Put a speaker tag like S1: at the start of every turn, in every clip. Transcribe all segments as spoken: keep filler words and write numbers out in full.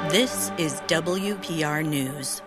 S1: This is W P R News.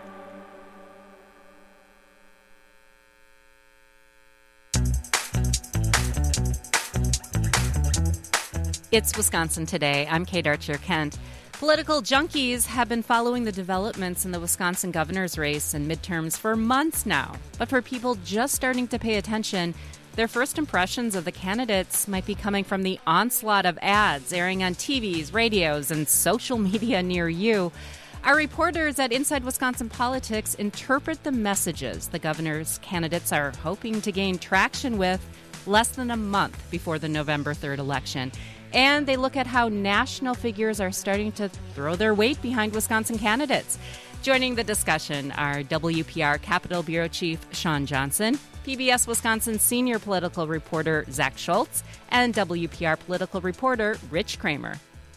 S2: It's Wisconsin Today. I'm Kate Archer-Kent. Political junkies have been following the developments in the Wisconsin governor's race and midterms for months now. But for people just starting to pay attention, their first impressions of the candidates might be coming from the onslaught of ads airing on T Vs, radios, and social media near you. Our reporters at Inside Wisconsin Politics interpret the messages the governor's candidates are hoping to gain traction with less than a month before the November third election. And they look at how national figures are starting to throw their weight behind Wisconsin candidates. Joining the discussion are W P R Capitol Bureau Chief Sean Johnson, P B S Wisconsin senior political reporter Zach Schultz, and W P R political reporter Rich Kramer.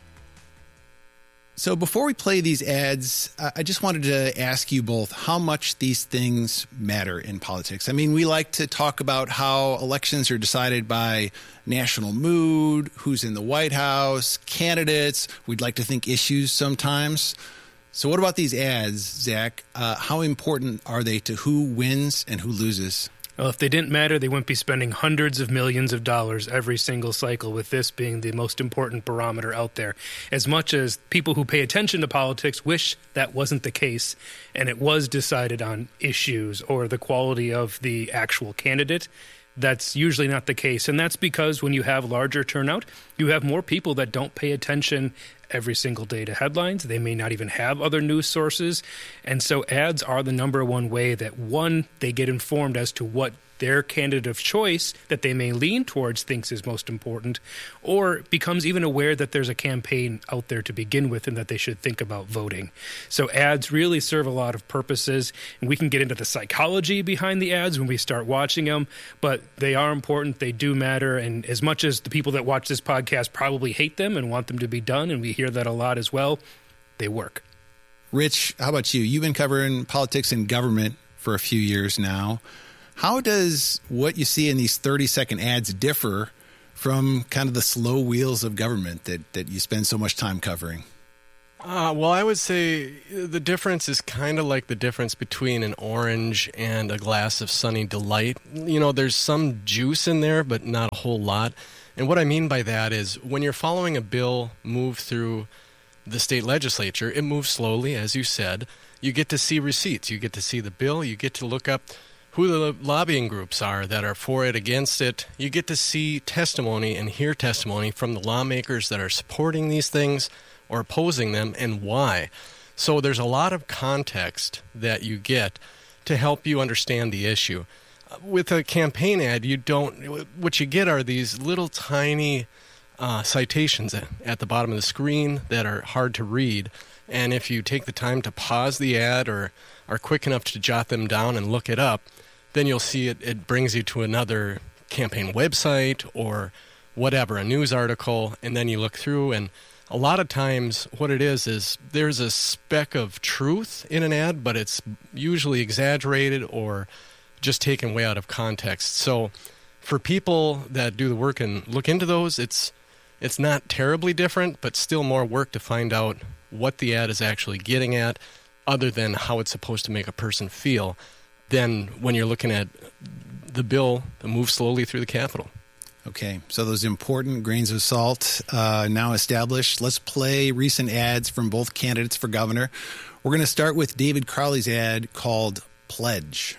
S3: So before we play these ads, I just wanted to ask you both how much these things matter in politics. I mean, we like to talk about how elections are decided by national mood, who's in the White House, candidates. We'd like to think issues sometimes. So what about these ads, Zach? Uh, how important are they to who wins and who loses?
S4: Well, if they didn't matter, they wouldn't be spending hundreds of millions of dollars every single cycle, with this being the most important barometer out there. As much as people who pay attention to politics wish that wasn't the case, and it was decided on issues or the quality of the actual candidate, that's usually not the case. And that's because when you have larger turnout, you have more people that don't pay attention every single day to headlines. They may not even have other news sources. And so ads are the number one way that, one, they get informed as to what their candidate of choice that they may lean towards thinks is most important, or becomes even aware that there's a campaign out there to begin with and that they should think about voting. So ads really serve a lot of purposes, and we can get into the psychology behind the ads when we start watching them, but they are important, they do matter, and as much as the people that watch this podcast probably hate them and want them to be done, and we hear that a lot as well, they work.
S3: Rich, how about you? You've been covering politics and government for a few years now. How does what you see in these thirty-second ads differ from kind of the slow wheels of government that, that you spend so much time covering?
S5: Uh, well, I would say the difference is kind of like the difference between an orange and a glass of Sunny Delight. You know, there's some juice in there, but not a whole lot. And what I mean by that is when you're following a bill move through the state legislature, it moves slowly, as you said. You get to see receipts. You get to see the bill. You get to look up who the lobbying groups are that are for it, against it. You get to see testimony and hear testimony from the lawmakers that are supporting these things or opposing them, and why. So there's a lot of context that you get to help you understand the issue. With a campaign ad, you don't. What you get are these little tiny uh, citations at, at the bottom of the screen that are hard to read. And if you take the time to pause the ad or are quick enough to jot them down and look it up, then you'll see it, it brings you to another campaign website or whatever, a news article, and then you look through, and a lot of times what it is is there's a speck of truth in an ad, but it's usually exaggerated or just taken way out of context. So for people that do the work and look into those, it's it's not terribly different, but still more work to find out what the ad is actually getting at, other than how it's supposed to make a person feel, than when you're looking at the bill that moves slowly through the Capitol.
S3: Okay, so those important grains of salt uh, now established. Let's play recent ads from both candidates for governor. We're going to start with David Crowley's ad called Pledge.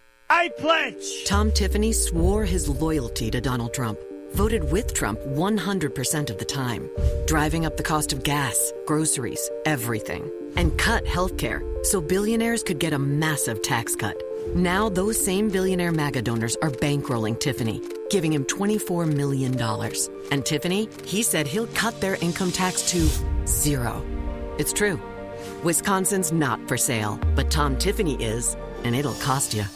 S6: I pledge!
S7: Tom Tiffany swore his loyalty to Donald Trump, voted with Trump one hundred percent of the time, driving up the cost of gas, groceries, everything, and cut health care so billionaires could get a massive tax cut. Now those same billionaire MAGA donors are bankrolling Tiffany, giving him twenty-four million dollars. And Tiffany, he said he'll cut their income tax to zero. It's true. Wisconsin's not for sale, but Tom Tiffany is, and it'll cost you.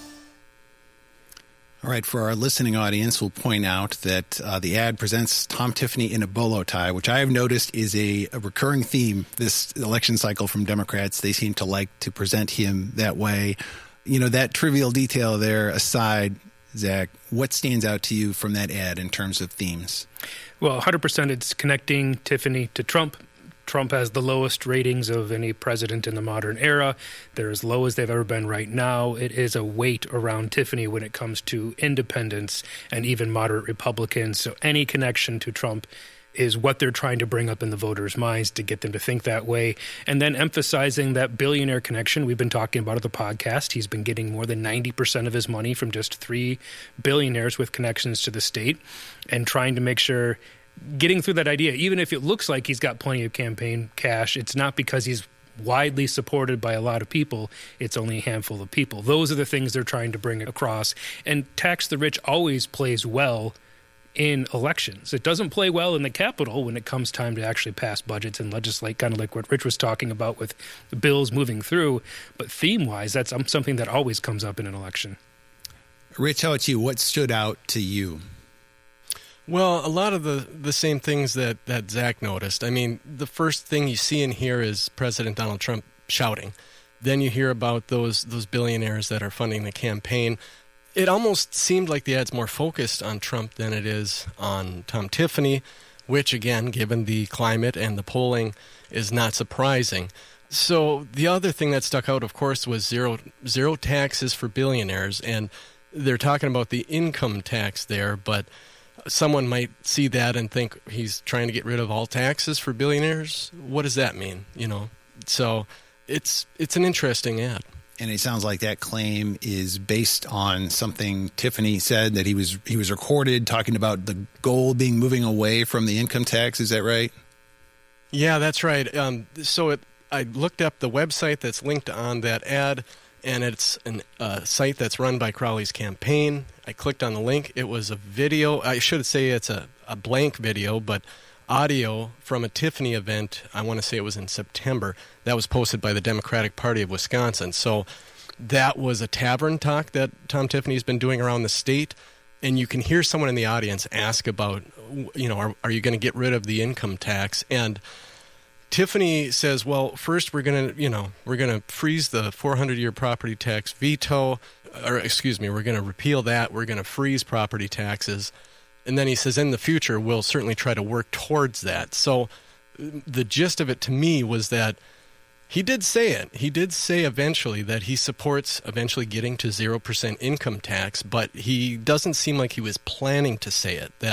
S3: All right, for our listening audience, we'll point out that uh, the ad presents Tom Tiffany in a bolo tie, which I have noticed is a, a recurring theme this election cycle from Democrats. They seem to like to present him that way. You know, that trivial detail there aside, Zach, what stands out to you from that ad in terms of themes?
S4: Well, one hundred percent it's connecting Tiffany to Trump. Trump has the lowest ratings of any president in the modern era. They're as low as they've ever been right now. It is a weight around Tiffany when it comes to independents and even moderate Republicans. So any connection to Trump is what they're trying to bring up in the voters' minds to get them to think that way. And then emphasizing that billionaire connection. We've been talking about it on the podcast. He's been getting more than ninety percent of his money from just three billionaires with connections to the state, and trying to make sure, getting through that idea, even if it looks like he's got plenty of campaign cash, it's not because he's widely supported by a lot of people. It's only a handful of people. Those are the things they're trying to bring across. And tax the rich always plays well in elections. It doesn't play well in the Capitol when it comes time to actually pass budgets and legislate, kind of like what Rich was talking about with the bills moving through. But theme-wise, that's something that always comes up in an election.
S3: Rich, how about you? What stood out to you?
S5: Well, a lot of the, the same things that, that Zach noticed. I mean, the first thing you see in here is President Donald Trump shouting. Then you hear about those those billionaires that are funding the campaign. It almost seemed like the ad's more focused on Trump than it is on Tom Tiffany, which, again, given the climate and the polling, is not surprising. So the other thing that stuck out, of course, was zero zero taxes for billionaires. And they're talking about the income tax there, but someone might see that and think he's trying to get rid of all taxes for billionaires. What does that mean? You know, so it's it's an interesting ad.
S3: And it sounds like that claim is based on something Tiffany said, that he was he was recorded talking about the goal being moving away from the income tax. Is that right?
S5: Yeah, that's right. Um, so it, I looked up the website that's linked on that ad, and it's a uh, site that's run by Crowley's campaign. I clicked on the link. It was a video. I should say it's a, a blank video, but audio from a Tiffany event. I want to say it was in September. That was posted by the Democratic Party of Wisconsin. So that was a tavern talk that Tom Tiffany's been doing around the state. And you can hear someone in the audience ask about, you know, are, are you going to get rid of the income tax? And Tiffany says, well, first we're going to, you know, we're going to freeze the four hundred year property tax veto, or excuse me, we're going to repeal that. We're going to freeze property taxes. And then he says, in the future, we'll certainly try to work towards that. So the gist of it to me was that he did say it. He did say eventually that he supports eventually getting to zero percent income tax, but he doesn't seem like he was planning to say it. That